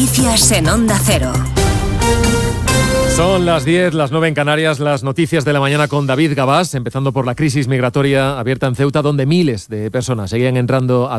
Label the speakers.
Speaker 1: Noticias en Onda Cero.
Speaker 2: Son las 10, las 9 en Canarias, las noticias de la mañana con David Gabás, empezando por la crisis migratoria abierta en Ceuta, donde miles de personas seguían entrando a